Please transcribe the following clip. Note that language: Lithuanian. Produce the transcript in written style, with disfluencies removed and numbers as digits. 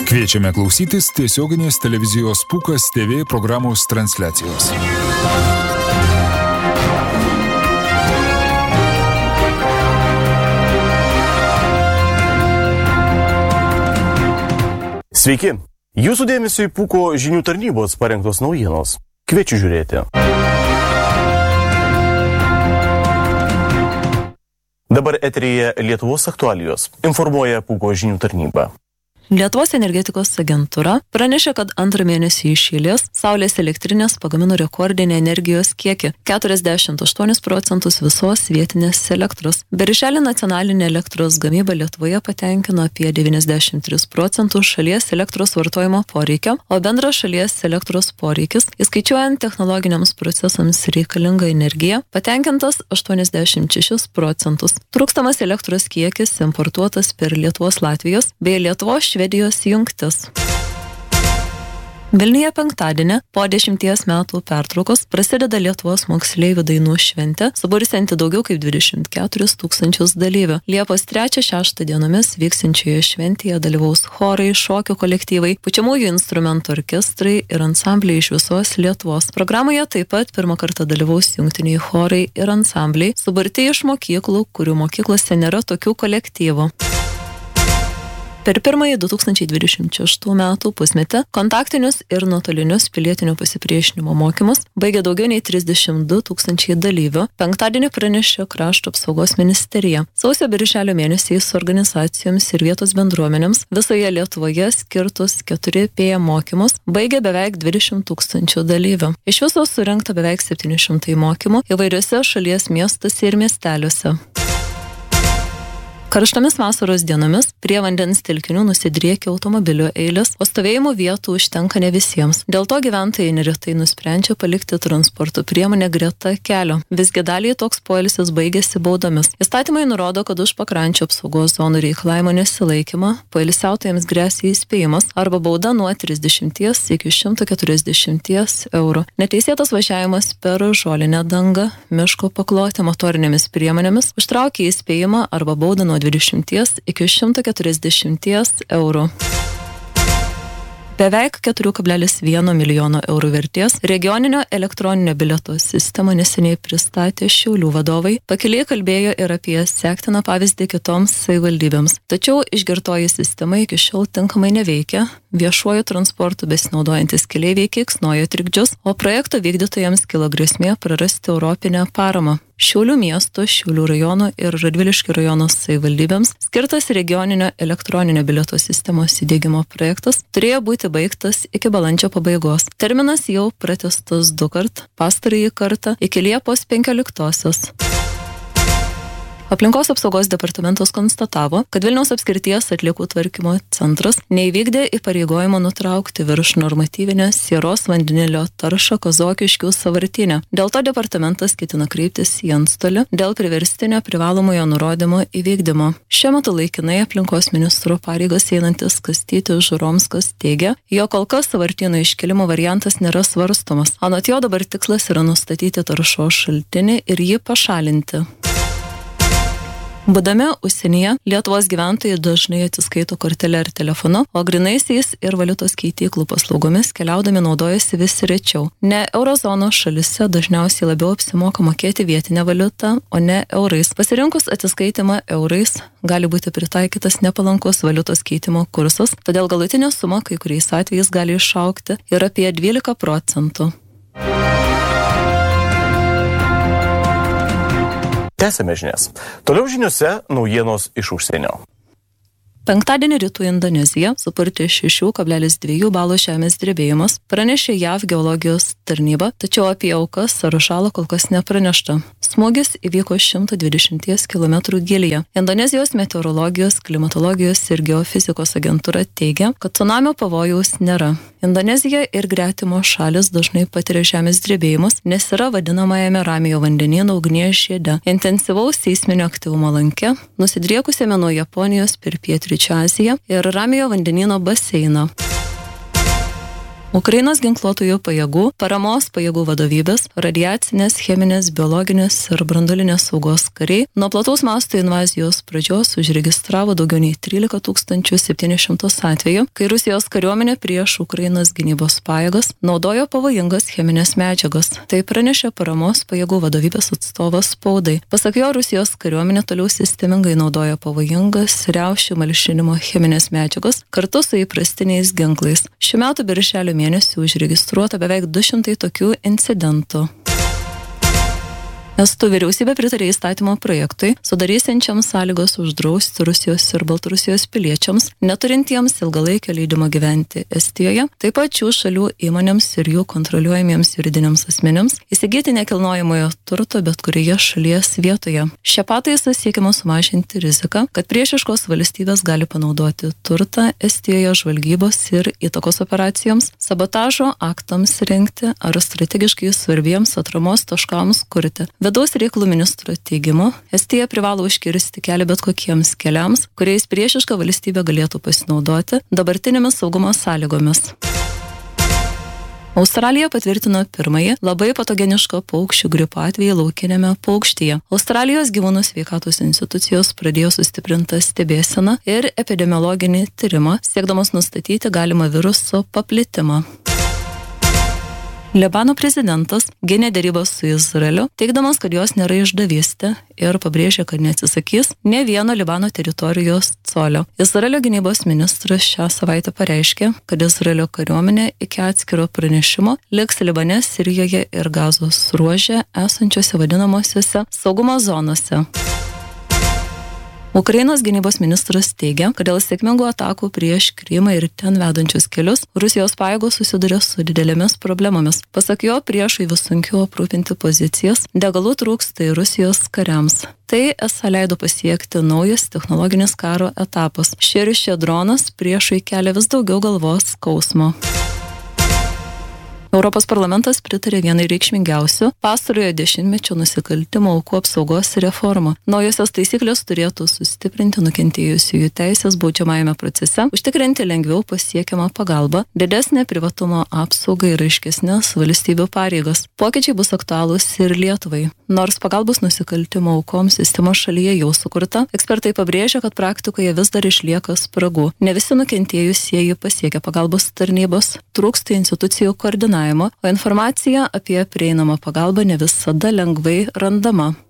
Kviečiame klausytis tiesioginės televizijos Pūkas TV programos transliacijos. Sveiki! Jūsų dėmesio į Pūko žinių tarnybos parengtos naujienos. Kviečiu žiūrėti. Dabar eteryje Lietuvos aktualijos. Informuoja Pūko žinių tarnyba. Lietuvos energetikos agentūra pranešė, kad antrą mėnesį iš eilės saulės elektrinės pagamino rekordinį energijos kiekį – 48% visos vietinės elektros. Birželį nacionalinė elektros gamyba Lietuvoje patenkino apie 93% šalies elektros vartojimo poreikio, o bendras šalies elektros poreikis, įskaičiuojant technologiniams procesams reikalingą energiją, patenkintas 86%. Trūkstamas elektros kiekis importuotas per Lietuvos-Latvijos bei Lietuvos Švedijos jungtis. Vilniuje penktadienį po 10 metų pertraukos prasideda Lietuvos moksleivių dainų šventė, subursianti daugiau kaip 24 000 dalyvių. Liepos 3-6 dienomis vyksiančioje šventėje dalyvaus chorai, šokių kolektyvai, pučiamųjų instrumentų orkestrai ir ansambliai iš visos Lietuvos. Programoje taip pat pirmą kartą dalyvaus jungtiniai chorai ir ansambliai, suburti iš mokyklų, kurių mokyklose nėra tokių kolektyvų. Per pirmąjį 2026 metų pusmetį kontaktinius ir nuotolinius pilietinio pasipriešinimo mokymus baigė daugiau nei 32 000 dalyvių, penktadienį pranešė Krašto apsaugos ministerija. Sausio-birželio mėnesiais organizacijoms ir vietos bendruomenėms visoje Lietuvoje skirtus 4P mokymus baigė beveik 20 000 dalyvių. Iš viso surinkta beveik 700 mokymų įvairiuose šalies miestuose ir miesteliuose. Karštomis vasaros dienomis prie vandens telkinių nusidriekia automobilių eilės, o stovėjimo vietų užtenka ne visiems. Dėl to gyventojai neretai nusprendžia palikti transporto priemonę greta kelio. Visgi daliai toks poilsis baigėsi baudomis. Įstatymai nurodo, kad už pakrančių apsaugos zonų reikalavimo nesilaikymą poilsiautojams gresia įspėjimas arba bauda nuo 30 iki 140 eurų. Neteisėtas važiavimas per žolinę dangą, miško paklotę motorinėmis priemonėmis užtraukia įspėjimą arba baudą nuo 20 iki 140 eurų. Beveik 4,1 milijono eurų vertės regioninio elektroninio bilieto sistemą neseniai pristatė Šiaulių vadovai. Pakeliai kalbėjo ir apie sektiną pavyzdį kitoms savivaldybėms. Tačiau išgirtoji sistema iki šiol tinkamai neveikia, viešuoju transportu besinaudojantis keleiviai keiksnojo trikdžius, o projekto vykdytojams kilo grėsmė prarasti europinę paramą. Šiaulių miesto, Šiaulių rajono ir Radviliškio rajono savivaldybėms skirtas regioninio elektroninio bilieto sistemos įdiegimo projektas turėjo būti baigtas iki balandžio pabaigos. Terminas jau pratęstas 2 kart, pastarąjį kartą iki Liepos 15. Aplinkos apsaugos departamentas konstatavo, kad Vilniaus apskrities atliekų tvarkymo centras neįvykdė įpareigojimo nutraukti virš normatyvinę sieros vandenilio taršą Kazokiškių sąvartyne. Dėl to departamentas ketina kreiptis į antstolį dėl priverstinio privalomojo nurodymo įvykdymo. Šiuo metu laikinai aplinkos ministro pareigas einantis Kastytis Žuromskas teigia, jog kol kas sąvartyno iškėlimo variantas nėra svarstomas. Anot jo dabar tikslas yra nustatyti taršos šaltinį ir jį pašalinti. Būdami užsienyje, Lietuvos gyventojai dažnai atsiskaito kortelę ar telefonu, o grynaisiais ir valiutos keityklų paslaugomis keliaudami naudojasi vis rečiau. Ne eurozonos šalise dažniausiai labiau apsimoka mokėti vietinę valiutą, o ne eurais. Pasirinkus atsiskaitimą eurais gali būti pritaikytas nepalankus valiutos keitimo kursas, todėl galutinė suma kai kuriais atvejais gali išaugti ir apie 12%. Tęsime žinias. Toliau žiniuose naujienos iš užsienio. Penktadienį rytų Indonezija supurtė 6,2 balo žemės drebėjimas, pranešė JAV geologijos tarnyba, tačiau apie aukas ar žalą kol kas nepranešta. Smūgis įvyko 120 km gylyje. Indonezijos meteorologijos, klimatologijos ir geofizikos agentūra teigia, kad cunamio pavojaus nėra. Indonezija ir gretimo šalis dažnai patiria žemės drebėjimus, nes yra vadinamajame Ramiojo vandenyno ugnies žiede. Intensyvaus seisminio aktyvumo lanke, nusidriekusiame nuo Japonijos per Pietryčių Aziją ir Ramiojo vandenyno baseino. Ukrainos ginkluotųjų pajėgų, paramos pajėgų vadovybės, radiacinės, cheminės, biologinės ir branduolinės saugos kariai nuo plataus masto invazijos pradžios užregistravo daugiau nei 13 700 atvejų, kai Rusijos kariuomenė prieš Ukrainos gynybos pajėgas naudojo pavojingas cheminės medžiagas. Tai pranešė paramos pajėgų vadovybės atstovas spaudai. Pasak jo, Rusijos kariuomenė toliau sistemingai naudoja pavojingas riaušių malšinimo cheminės medžiagas kartu su įprastiniais ginklais. Šių metų birželio mėnesį užregistruota beveik 200 tokių incidentų. Estų vyriausybė pritarė įstatymo projektui, sudarysiančiam sąlygos uždrausti Rusijos ir Baltarusijos piliečiams, neturintiems ilgalaikio leidimo gyventi Estijoje, taip pat šių šalių įmonėms ir jų kontroliuojamiems juridiniams asmenims įsigyti nekilnojamojo turto bet kurioje šalies vietoje. Šią pataisą siekiama sumažinti riziką, kad priešiškos valstybės gali panaudoti turtą Estijoje žvalgybos ir įtakos operacijoms, sabotažo aktams rengti ar strategiškai svarbiems atramos taškams kurti. Vidaus reikalų ministro teigimu, Estija privalo užkirsti kelią bet kokiems keliams, kuriais priešiška valstybė galėtų pasinaudoti dabartinėmis saugumo sąlygomis. Australija patvirtino pirmąjį labai patogeniško paukščių gripo atvejį laukinėme paukštyje. Australijos gyvūnų sveikatos institucijos pradėjo sustiprintą stebėseną ir epidemiologinį tyrimą, siekdamos nustatyti galimą viruso paplitimą. Libano prezidentas gynė dėrybas su Izraeliu, teigdamas, kad jos nėra išdavystė ir pabrėžė, kad neatsisakys ne vieno Libano teritorijos colio. Izraelio gynybos ministras šią savaitę pareiškė, kad Izraelio kariuomenė iki atskiro pranešimo liks Libane, Sirijoje ir Gazos ruože esančiose vadinamosiose saugumo zonose. Ukrainos gynybos ministras teigia, kad dėl sėkmingų atakų prieš Krymą ir ten vedančius kelius Rusijos pajėgos susiduria su didelėmis problemomis. Pasak jo, priešai vis sunkiau aprūpinti pozicijas, degalų trūksta ir Rusijos kariams. Tai esą leido pasiekti naujas technologinis karo etapas. Šie dronas priešai kelia vis daugiau galvos skausmo. Europos parlamentas pritarė vienai reikšmingiausių pastarojo dešimtmečio nusikaltimo aukų apsaugos reformą. Naujosios taisyklės turėtų sustiprinti nukentėjusiųjų teisės baudžiamajame procese, užtikrinti lengviau pasiekiamą pagalbą, didesnę privatumo apsaugą ir aiškesnės valstybių pareigas. Pokyčiai bus aktualūs ir Lietuvai. Nors pagalbos nusikaltimo aukoms sistema šalyje jau sukurta, ekspertai pabrėžia, kad praktikoje vis dar išlieka spragų. Ne visi nukentėjusieji pasiekia pagalbos tarnybos, trūksta institucijų koordinavimo, o informacija apie prieinamą pagalbą ne visada lengvai randama.